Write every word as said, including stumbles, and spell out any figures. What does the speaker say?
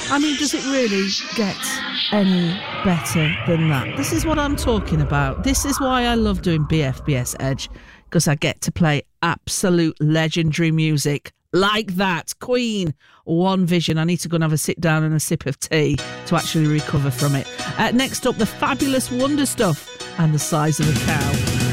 I mean, does it really get any better than that? This is what I'm talking about. This is why I love doing B F B S Edge, because I get to play absolute legendary music like that. Queen, One Vision. I need to go and have a sit down and a sip of tea to actually recover from it. Uh, next up, the Fabulous Wonder Stuff and The Size of a Cow.